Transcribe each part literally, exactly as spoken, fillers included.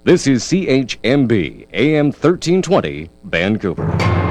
This is C H M B A M thirteen twenty Vancouver。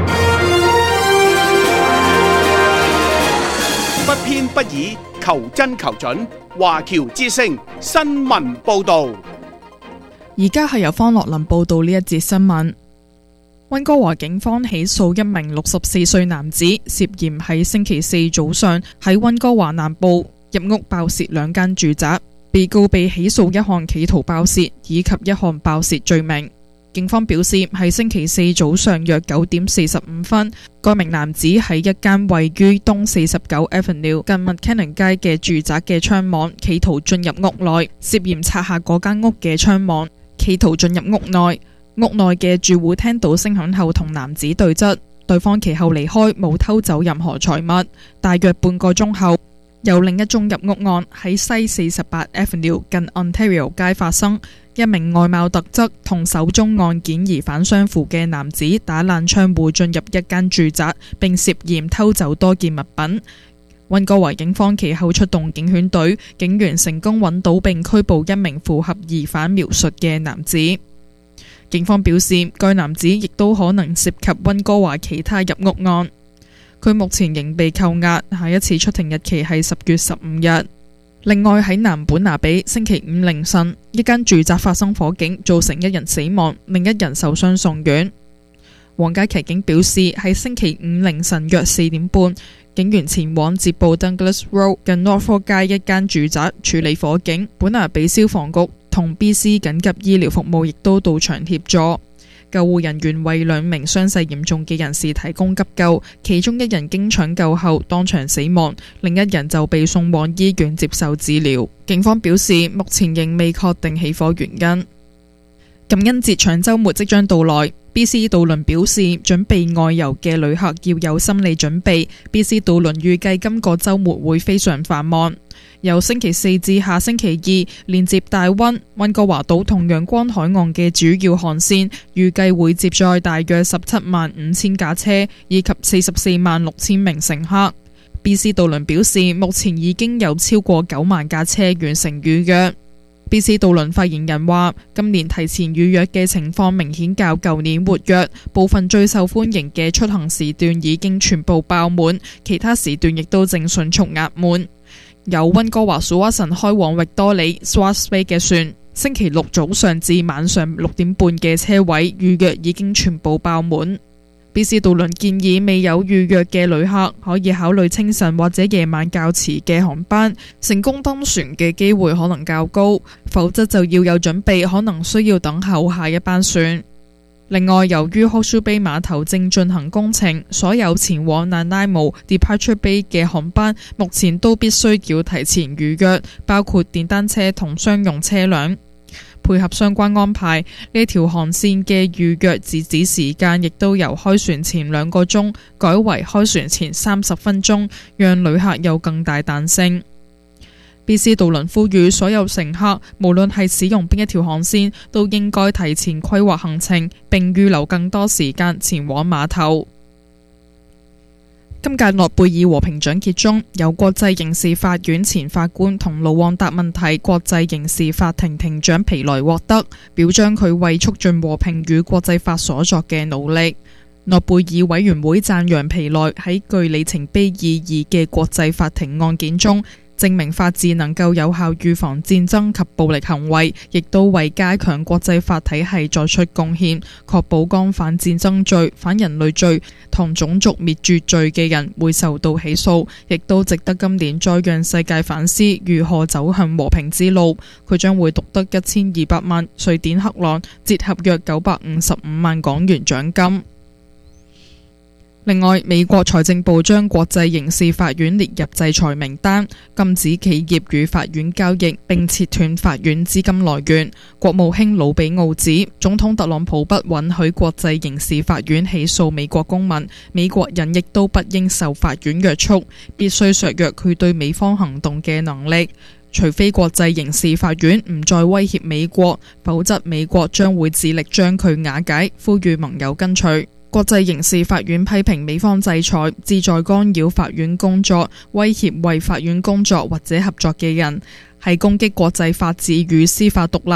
不偏不倚，求真求準。華僑之聲新聞報導。 而家係由方樂林報道呢一節新聞。溫哥華警方起訴一名六十四歲男子，涉嫌喺星期四早上喺溫哥華南部入屋爆竊兩間住宅。被告被起訴一項企圖爆竊以及一項爆竊罪名。警方表示，喺星期四早上約九點四十五分，該名男子喺一間位於東四十九 Avenue 近 McKinnon 街嘅住宅嘅窗網，企圖進入屋內，涉嫌拆下嗰間屋嘅窗網，企圖進入屋內。屋內嘅住戶聽到聲響後同男子對質，對方其後離開，冇偷走任何財物。大約半個鐘後，有另一宗入屋案喺西四十八 Avenue 近 Ontario 街發生，一名外貌特質同首宗案件疑犯相符嘅男子打爛窗戶進入一間住宅，並涉嫌偷走多件物品。溫哥華警方其後出動警犬隊，警員成功揾到並拘捕一名符合疑犯描述嘅男子。警方表示，該男子亦都可能涉及溫哥華其他入屋案。佢目前仍被扣押，下一次出庭日期係十月十五日。另外喺南本拿比，星期五凌晨，一間住宅發生火警，造成一人死亡，另一人受傷送院。皇家騎警表示，喺星期五凌晨約四點半，警員前往接報 Douglas Road 近 Norfolk 街一間住宅處理火警。本拿比消防局同 B C 緊急醫療服務亦都到場協助。救護人員為兩名傷勢嚴重嘅人士提供急救，其中一人經搶救後當場死亡，另一人就被送往醫院接受治療。警方表示，目前仍未確定起火原因。感恩節長週末即將到來。B C 渡輪表示，準備外遊嘅旅客要有心理準備。B C 渡輪預計今個週末會非常繁忙。由星期四至下星期二，連接大溫、溫哥華島同陽光海岸嘅主要航線，預計會接載大約十七萬五千架車以及四十四萬六千名乘客。B C 渡輪表示，目前已經有超過九萬架車完成預約。B C 渡輪發言人話，今年提前預約嘅情況明顯較舊年活躍，部分最受歡迎嘅出行時段已經全部爆滿，其他時段亦都正迅速壓滿。由溫哥華蘇瓦臣開往域多里 Swartz Bay 嘅船，星期六早上至晚上六點半嘅車位預約已經全部爆滿。B C 渡輪建議未有預約嘅旅客可以考慮清晨或者夜晚較遲嘅航班，成功登船嘅機會可能較高，否則就要有準備，可能需要等候下一班船。另外，由於 Horseshoe Bay 碼頭正進行工程，所有前往 Nanaimo Departure Bay 嘅航班目前都必須要提前預約，包括電單車同商用車輛。配合相關安排，呢條航線嘅預約截止時間亦都由開船前兩個鐘改為開船前三十分鐘，讓旅客有更大彈性。B C 渡輪呼籲所有乘客，無論係使用邊一條航線，都應該提前規劃行程，並預留更多時間前往碼頭。今屆諾貝爾和平獎揭盅，由國際刑事法院前法官同盧旺達問題國際刑事法庭庭長皮萊獲得，表彰佢為促進和平與國際法所作嘅努力。諾貝爾委員會讚揚皮萊喺具里程碑意義嘅國際法庭案件中，證明法治能夠有效預防戰爭及暴力行為，亦都為加強國際法體系作出貢獻，確保干犯戰爭罪、反人類罪同種族滅絕罪嘅人會受到起訴，亦都值得今年再讓世界反思如何走向和平之路。佢將會獨得一千二百萬瑞典克朗，折合約九百五十五萬港元獎金。另外，美國財政部將國際刑事法院列入制裁名單，禁止企業與法院交易，並切斷法院資金來源。國務卿魯比奧指，總統特朗普不允許國際刑事法院起訴美國公民，美國人亦都不應受法院約束，必須削弱佢對美方行動嘅能力。除非國際刑事法院唔再威脅美國，否則美國將會致力將佢瓦解，呼籲盟友跟隨。國際刑事法院批評美方制裁旨在干擾法院工作，威脅為法院工作或者合作嘅人，係攻擊國際法治與司法獨立。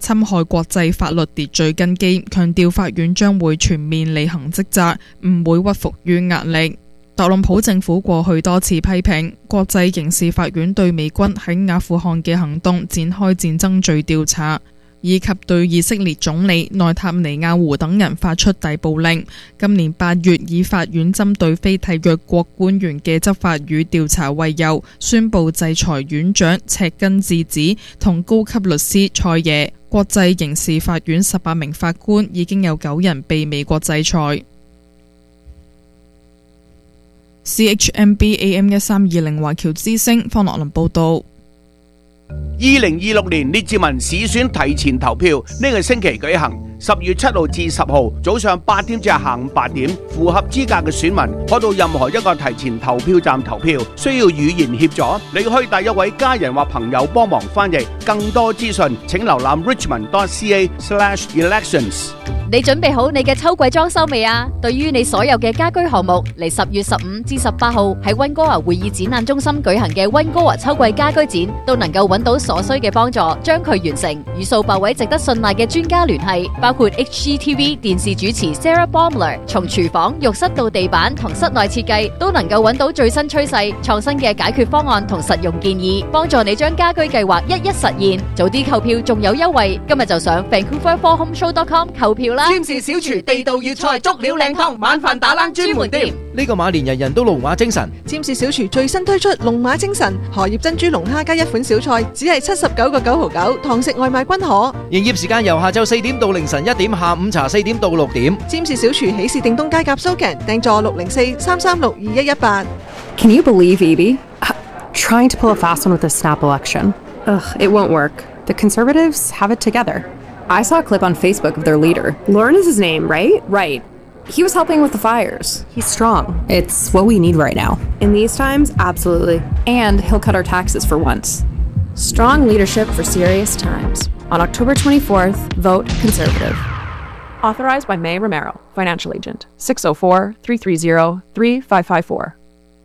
侵害國際法律秩序根基，強調法院將會全面履行職責，唔會屈服於壓力。特朗普政府過去多次批評國際刑事法院對美軍喺阿富汗嘅行動展開戰爭罪調查，以及對以色列總理內塔尼亞胡等人發出逮捕令。今年八月，以法院針對非締約國官員嘅執法與調查為由，宣布制裁院長赤根智子同高級律師蔡耶。國際刑事法院十八名法官已經有九人被美國制裁。C H M B A M 一三二零華僑之聲方樂林報道。 二零二六年列治文市選提前投票呢個星期舉行，十月七號至十號早上八點至下午八點，符合資格嘅選民可到任何一個提前投票站投票，需要語言協助，你可以帶一位家人或朋友幫忙翻譯。更多資訊請瀏覽 richmond dot c a slash elections。 你準備好你嘅秋季裝修未啊？對於你所有嘅家居項目，嚟十月十五至十八號喺溫哥華會議展覽中心舉行嘅溫哥華秋季家居展，都能夠揾到所需嘅幫助，將佢完成。與數百位值得信賴嘅專家聯繫，包括 H G T V 電視主持 Sarah Baumler， 從廚房、浴室到地板同室內設計，都能夠揾到最新趨勢、創新嘅解決方案同實用建議，幫助你將家居計劃一一實現。早啲購票仲有優惠，今日就上 vancouver for home show dot com 購票啦！ 占士小廚地道粵菜足料靚湯，晚飯打冷專門店。 呢個馬年人人都龍馬精神。 占士小廚最新推出龍馬精神荷葉珍珠龍蝦加一款小菜，只係七十九個九毫九，堂食外賣均可。 營業時間由下晝四點到凌晨一點，下午茶四點到六點。 占士小廚喜事定東街夾蘇強，訂座六零四三三六二一一八。 Can you believe Evie? Trying to pull a fast one with the snap election. Ugh, it won't work. The Conservatives have it together. I saw a clip on Facebook of their leader. Lauren is his name, right? Right. He was helping with the fires. He's strong. It's what we need right now. In these times, absolutely. And he'll cut our taxes for once. Strong leadership for serious times. On October twenty-fourth, vote Conservative. Authorized by May Romero, Financial Agent. six oh four, three three zero, three five five four.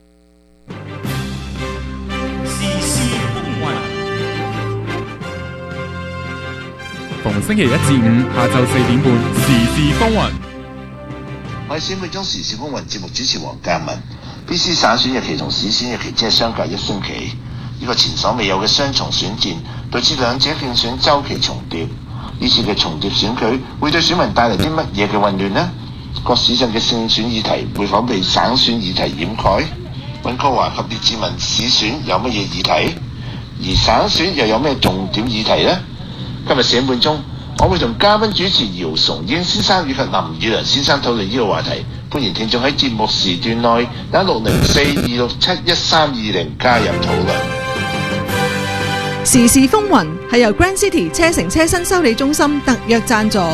逢星期一至五下晝四點半，時事風雲。 我係選舉中時事風雲節目主持黃嘉文。B C 省選日期同市選日期只係相隔一星期，呢個前所未有嘅雙重選戰，導致兩者競選週期重疊。呢次嘅重疊選舉會對選民帶嚟啲乜嘢嘅混亂呢？各市鎮嘅勝選議題會否被省選議題掩蓋？溫哥華及列治文市選有乜嘢議題？而省選又有咩重點議題呢？今日四點半鐘，我會同嘉賓主持姚崇英先生以及林宇良先生討論呢個話題。歡迎聽眾喺節目時段內打六零四二六七一三二零加入討論。 時事風雲係由 Grand City 車城車身修理中心特約贊助。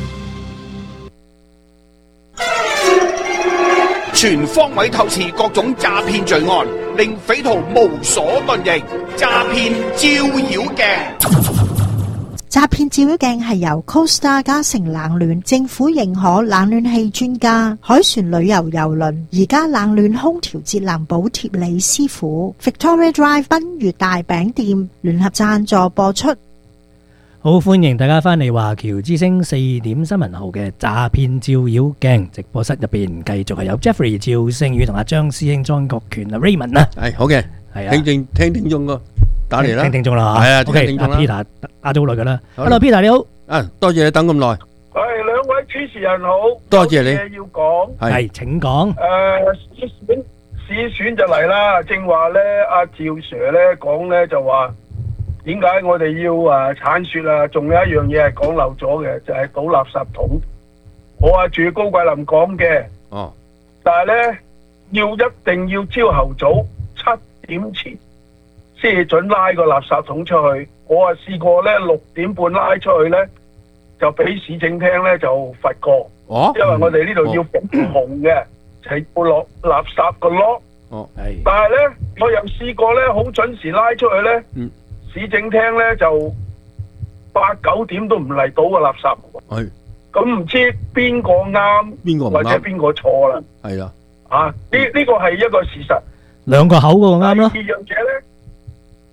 全方位透視各種詐騙罪案，令匪徒無所遁形。詐騙照妖鏡。 詐騙照妖鏡係由 Costa 嘉誠冷暖政府認可冷暖氣專家海船旅遊郵輪而家冷暖空調節能補貼李師傅 Victoria Drive 賓悅大餅店聯合贊助播出。 好，歡迎大家翻嚟華僑之聲四點新聞號嘅詐騙照妖鏡直播室入邊，繼續係有 Jeffrey 趙聖宇同阿張師兄莊國權啊 Raymond 啊， 係好嘅，係啊，聽聽聽聽眾個打嚟啦， 聽聽眾啦， 係啊 ，OK，阿 Peter 打咗好耐噶啦 ，Hello Peter 你好， 啊多謝你等咁耐， 係兩位主持人好， 多謝你， 有嘢要講， 係請講， 誒市選市選就嚟啦，正話咧阿趙 Sir 咧講咧就話。點解我哋要誒鏟雪啊？仲有一樣嘢係講漏咗嘅，就係、是、倒垃圾桶。我係住高桂林港嘅， 哦， 但係咧要一定要朝頭早七點前先至准拉個垃圾桶出去。我啊試過咧六點半拉出去咧，就俾市政廳咧就罰過。 哦， 因為我哋呢度要紅嘅，就係要落垃圾個窿。 哦， 係。但係咧，我又試過咧，好準時拉出去咧。嗯。市政廳咧就八九點都唔嚟倒個垃圾， 係咁唔知邊個啱， 邊個唔啱， 或者邊個錯啦？ 係啦， 啊呢呢個係一個事實， 兩個口嗰個啱咯。 第二樣嘢咧，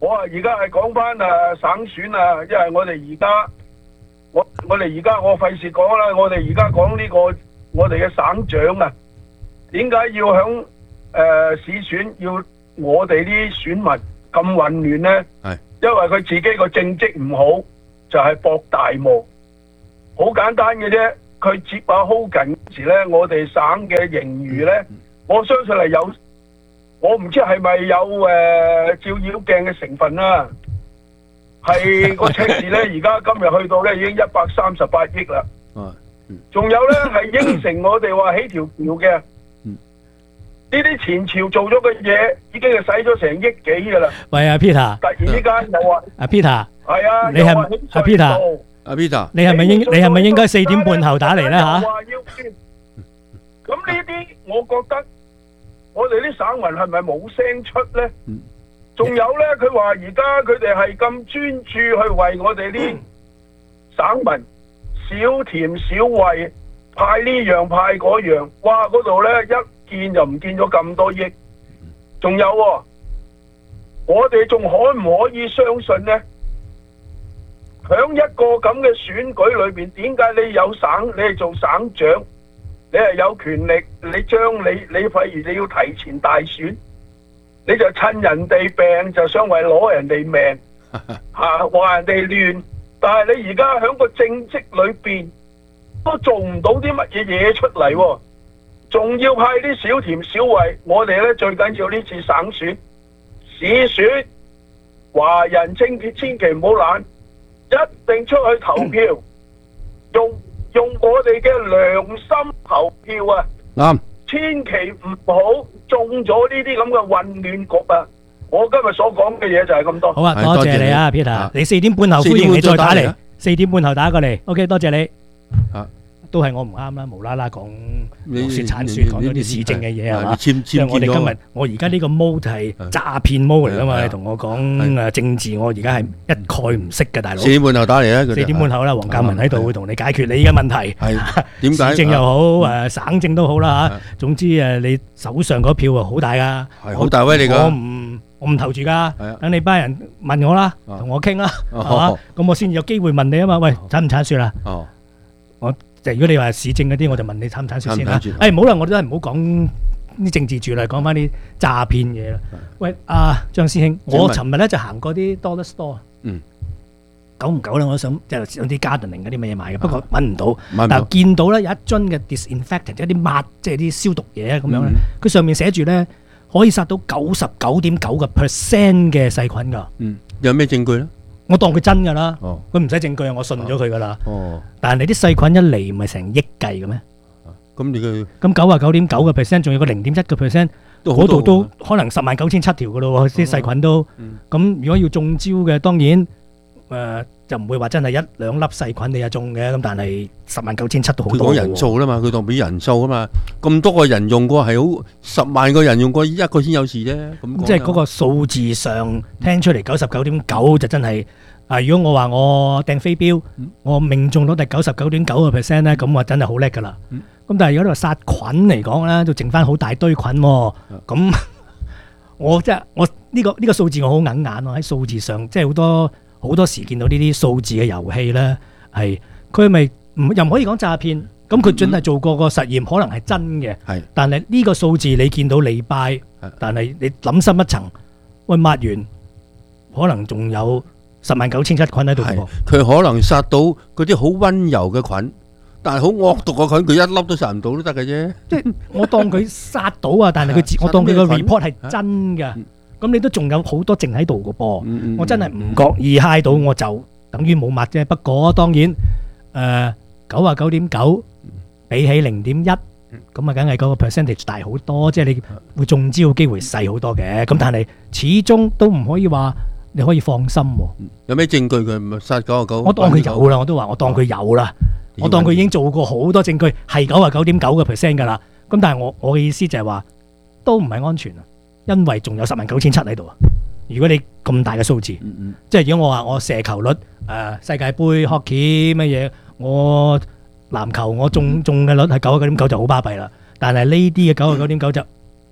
我啊而家係講翻誒省選啊，因為我哋而家我我哋而家我費事講啦，我哋而家講呢個我哋嘅省長啊，點解要響誒、呃、市選要我哋啲選民咁混亂呢？ 係因為佢自己個政績唔好，就係、是、博大霧，好簡單嘅啫。佢接阿 Hogan 時咧，我哋省嘅盈餘咧，我相信係有，我唔知係咪有誒、呃、照妖鏡嘅成分啦。係個赤字咧，而家今日去到咧已經一百三十八億啦。仲有咧係應承我哋話起條橋嘅，呢啲前朝做咗嘅嘢已經係使咗成億幾噶啦。 喂，阿 Peter， 突然之間又話阿 Peter， 係啊， 你係阿 Peter。 阿 Peter， 你係咪應你係咪應該四點半後打嚟咧吓？ 咁呢啲，我覺得我哋啲省民係咪冇聲出咧？仲有咧，佢話而家佢哋係咁專注去為我哋啲省民小甜小惠，派呢樣派嗰樣，哇！嗰度咧一見就唔見咗咁多億。仲有喎，我哋仲可唔可以相信咧？響一個咁嘅選舉裏邊，點解你有省，你係做省長，你係有權力，你將你你譬如你要提前大選，你就趁人哋病就想為攞人哋命，吓話人哋亂，但係你而家響個政績裏邊都做唔到啲乜嘢嘢出嚟，仲要派啲小甜小惠。我哋咧最緊要呢次省選、市選，華人千祈千祈唔好懶。一定出去投票，用用我哋嘅良心投票啊！ 啱， 千祈唔好中咗呢啲咁嘅混亂局啊！我今日所講嘅嘢就係咁多。 好啊，多謝你啊 Peter，你四點半後歡迎你再打嚟，四點半後打過嚟。OK， 多謝你。啊。都係我唔啱啦，無啦啦講説產説講咗啲市政嘅嘢係嘛？即係我哋今日我而家呢個 mode 係詐騙 mode 嚟噶嘛？你同我講誒政治，我而家係一概唔識嘅大佬。 四點半後打嚟啦， 四點半後啦，黃鑑文喺度會同你解決你嘅問題。 係點解？ 市政又好誒，省政都好啦嚇。總之誒，你手上嗰票啊好大噶， 係好大威力㗎。 我唔我唔投住噶，等你班人問我啦，同我傾啦，係嘛？咁我先有機會問你啊嘛。喂，產唔產説啦？哦，我。就如果你話市政嗰啲，我就問你產唔產説先啦。誒唔好啦，我都係唔好講啲政治住啦，講翻啲詐騙嘢啦。喂，阿張師兄，我尋日咧就行過啲 dollar store，嗯，久唔久咧，我都想即係想啲 gardening 嗰啲乜嘢買嘅，不過揾唔到。但係見到咧有一樽嘅 disinfectant，即係啲抹，即係啲消毒嘢咁樣咧，佢上面寫住咧可以殺到九十九點九個 percent 嘅細菌㗎。 嗯，有咩證據咧？ 我當佢真噶啦，佢唔使證據啊，我信咗佢噶啦。哦，但係你啲細菌一嚟唔係成億計嘅咩？ 咁你嘅咁九啊九點九個 percent， 仲有個零點一個 percent， 嗰度都可能十萬九千七條噶咯喎，啲細菌都。咁如果要中招嘅，當然誒就唔會話真係一兩粒細菌你就中嘅，咁但係十萬九千七都好多。 佢講人數啦嘛，佢當俾人數啊嘛，咁多個人用過係好十萬個人用過一個先有事啫。咁即係嗰個數字上聽出嚟九十九點九就真係啊！如果我話我掟飛鏢，我命中到第九十九點九個 percent 咧，咁我真係好叻噶啦。咁但係如果你話殺菌嚟講咧，就剩翻好大堆菌喎。咁我即係我呢個呢個數字我好硬眼喎，喺數字上即係好多。好多時見到呢啲數字嘅遊戲咧，係佢咪唔又唔可以講詐騙，咁佢真係做過個實驗，可能係真嘅。係，但係呢個數字你見到你拜，但係你諗深一層，喂抹完，可能仲有十萬九千七菌喺度喎。 佢可能殺到嗰啲好溫柔嘅菌，但係好惡毒嘅菌，佢一粒都殺唔到都得嘅啫。 即係我當佢殺到啊，但係佢我當佢個 report 係真嘅。咁你都仲有好多剩喺度嘅噃，嗯嗯、我真係唔覺意揩到，我就等於冇抹啫。不過當然，誒九啊九點九比起零點一，咁啊，梗係嗰個 percentage 大好多，即係你會中招嘅機會細好多嘅。咁但係始終都唔可以話你可以放心喎。 有咩證據佢唔係殺九啊九？ 我當佢有啦，我都話我當佢有啦，我當佢已經做過好多證據係九啊九點九個 percent 㗎啦。咁但係我我嘅意思就係話都唔係安全啊。因為仲有十萬九千七喺度啊！如果你咁大嘅數字，嗯嗯、即係如果我話我射球率誒、呃、世界盃 hockey 乜嘢，我籃球我中中嘅率係九啊九點九就好巴閉啦。但係呢啲嘅九啊九點九就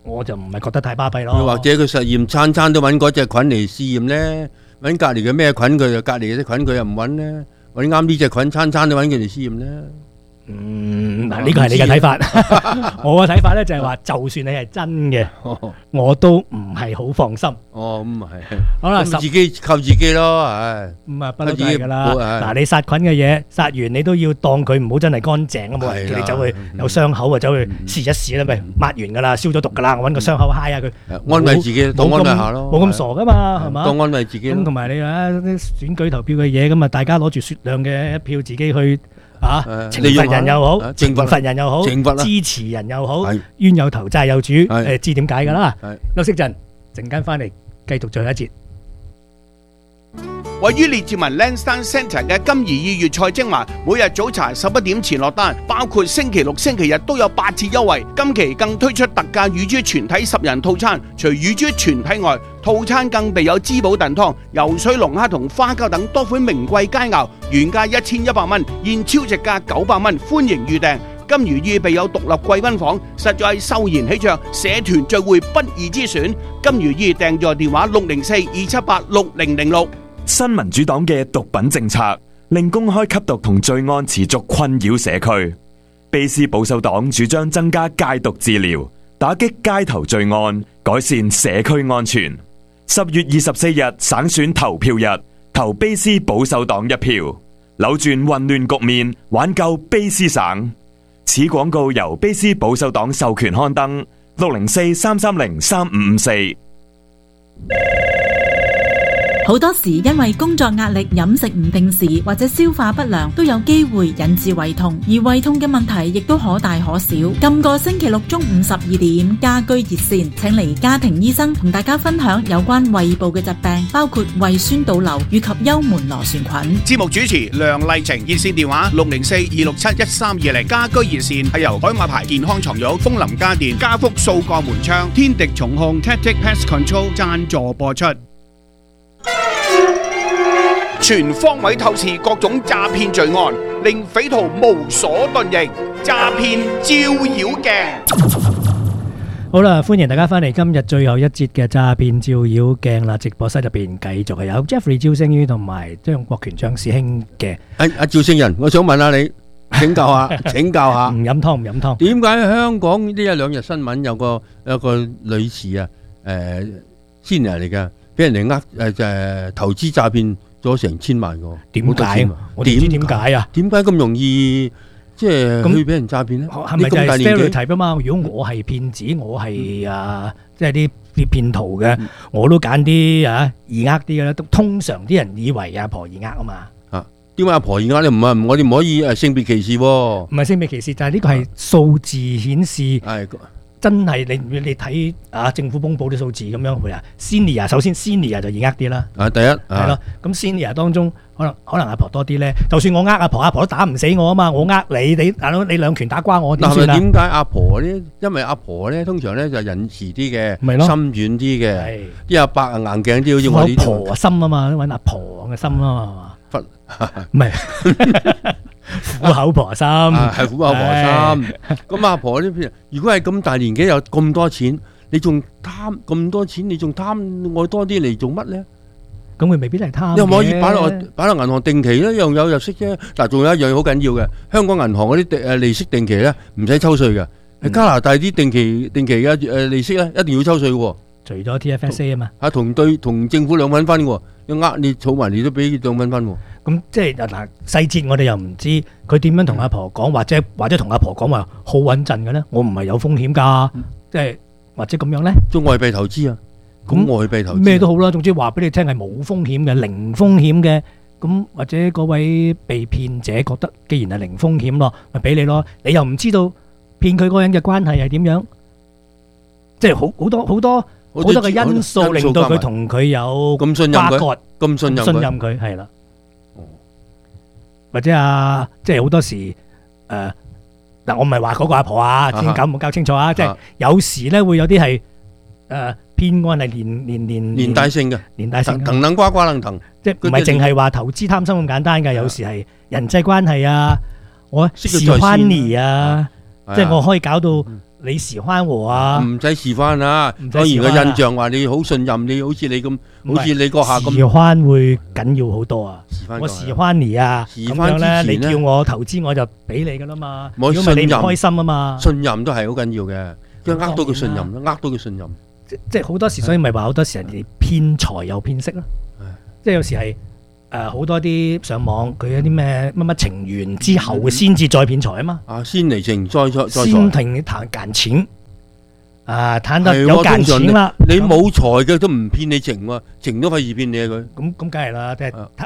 我就唔係覺得太巴閉咯。 或者佢實驗餐餐都揾嗰隻菌嚟試驗咧，揾隔離嘅咩菌，佢就隔離嘅啲菌佢又唔揾咧，揾啱呢隻菌，餐餐都揾佢嚟試驗咧。 嗯，嗱呢個係你嘅睇法，我嘅睇法咧就係話，就算你係真嘅，我都唔係好放心。 哦，咁啊係。 好啦， 自己靠自己咯，唉。 咁啊不嬲都係㗎啦。嗱，你殺菌嘅嘢，殺完你都要當佢唔好真係乾淨啊嘛，叫你走去有傷口啊，走去試一試啦，咪抹完㗎啦，消咗毒㗎啦，我揾個傷口揩下佢， 安慰自己，當安慰下咯， 冇咁傻㗎嘛，係嘛？ 當安慰自己。 咁同埋你啊啲選舉投票嘅嘢，咁啊大家攞住雪亮嘅一票自己去。啊！懲罰人又好，懲罰人又好，支持人又好，冤有頭債有主，誒知點解㗎啦？休息陣，陣間翻嚟繼續最後一節。 位於列治文 Lansdowne Centre 嘅金怡意粵菜精華，每日早茶十一點前落單，包括星期六、星期日都有八折優惠。今期更推出特價乳豬全體十人套餐，除乳豬全體外，套餐更備有滋補燉湯、游水龍蝦同花膠等多款名貴佳肴，原價一千一百蚊，現超值價九百蚊，歡迎預訂。金如意備有獨立貴賓房，實在係秀賢喜鵲，社團聚會不二之選。金如意訂座電話六零四二七八六零零六。 新民主黨嘅毒品政策令公開吸毒同罪案持續困擾社區。卑斯保守黨主張增加戒毒治療，打擊街頭罪案，改善社區安全。十月二十四日省選投票日，投卑斯保守黨一票，扭轉混亂局面，挽救卑斯省。此廣告由卑斯保守黨授權刊登，六零四三三零三五五四。 好多時因為工作壓力、飲食唔定時或者消化不良，都有機會引致胃痛，而胃痛嘅問題亦都可大可小。今個星期六中午十二點，家居熱線請嚟家庭醫生同大家分享有關胃部嘅疾病，包括胃酸倒流以及幽門螺旋菌。 節目主持梁麗晴，熱線電話六零四二六七一三二零。家居熱線係由海馬牌健康床褥、風林家電、家福掃過門窗、天敵重控 Tactic Pest Control 贊助播出。全方位透視各種詐騙罪案，令匪徒無所遁形。詐騙照妖鏡。 好啦，歡迎大家翻嚟今日最後一節嘅詐騙照妖鏡啦！直播室入邊繼續係有 Jeffrey 趙星宇同埋張國權張師兄嘅。 誒，阿趙星人，我想問下你，請教下，請教下。 唔飲湯唔飲湯。 點解香港呢一兩日新聞有個有個女士啊，誒，senior嚟噶，俾人哋呃誒就係投資詐騙咗成千萬個， 點解？我點知點解啊？ 點解咁容易即係去俾人詐騙咧？ 係咪就係 stereotype 啊嘛？如果我係騙子，我係啊，即係啲啲騙徒嘅，我都揀啲啊易呃啲嘅啦。通常啲人以為阿婆易呃啊嘛。 啊，點解阿婆易呃？你唔係我哋唔可以誒性別歧視喎？ 唔係性別歧視，就係呢個係數字顯示。係。真係你你睇啊政府公佈啲數字咁樣佢啊 senior 首先 senior 就易呃啲啦。 啊第一係咯，咁 senior 當中可能可能阿婆多啲咧。就算我呃阿婆，阿婆都打唔死我啊嘛。我呃你，你大佬你兩拳打瓜我點算啊？ 點解阿婆咧？因為阿婆咧通常咧就仁慈啲嘅，心軟啲嘅。啲阿伯啊硬頸啲，好似我呢啲。 婆心啊嘛，揾阿婆嘅心啊嘛。唔係。苦口婆心， 係苦口婆心。咁阿婆呢？如果係咁大年紀有咁多錢，你仲貪咁多錢，你仲貪我多啲嚟做乜咧？ 咁佢未必係貪嘅。 又唔可以擺落擺落銀行定期咧，又有入息啫。嗱，仲有一樣好緊要嘅，香港銀行嗰啲誒利息定期咧，唔使抽稅嘅。喺加拿大啲定期定期嘅誒利息咧，一定要抽稅嘅。 除咗 T F S A 啊嘛， 啊同對同政府兩蚊分嘅，要呃你儲埋你都俾兩蚊分。 咁即係嗱細節我哋又唔知佢點樣同阿婆講，或者或者同阿婆講話好穩陣嘅咧，我唔係有風險㗎，即係或者咁樣咧。 做外幣投資啊，咁外幣投資咩都好啦，總之話俾你聽係冇風險嘅，零風險嘅。咁或者嗰位被騙者覺得既然係零風險咯，咪俾你咯。你又唔知道騙佢嗰個人嘅關係係點樣，即係好好多好多好多嘅因素令到佢同佢有咁信任佢，咁信任信任佢係啦。或者啊，即係好多時誒，嗱、呃、我唔係話嗰個阿婆啊，先搞唔搞清楚啊！即係有時咧會有啲係誒騙案係連連連連帶性嘅， 連帶性騰能瓜瓜能騰， 即係唔係淨係話投資貪心咁簡單㗎，有時係人際關係啊，我喜歡你啊，即係我可以搞到你時歡和啊， 唔使時歡啊，當然個印象話你好信任，你好似你咁，好似你閣下咁。 時歡會緊要好多啊！我時歡你啊，咁樣咧，你叫我投資我就俾你噶啦嘛。如果唔係你唔開心啊嘛。 信任都係好緊要嘅，因為呃到佢信任咯，呃到佢信任。 即即係好多時，所以咪話好多時人哋騙財又騙色咯。即係有時係誒好多啲上網佢有啲咩乜乜情緣之後先至再騙財啊嘛。 啊，先嚟情再再再先停談賺錢。啊，攤得有賺錢啦！ 你冇財嘅都唔騙你情喎，情都費事騙你啊佢。 咁咁梗係啦，即係